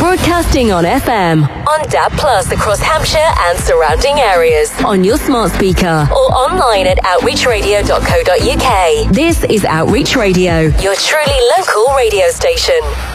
Broadcasting on FM, on DAB Plus across Hampshire and surrounding areas, on your smart speaker, or online at outreachradio.co.uk. This is Outreach Radio, your truly local radio station.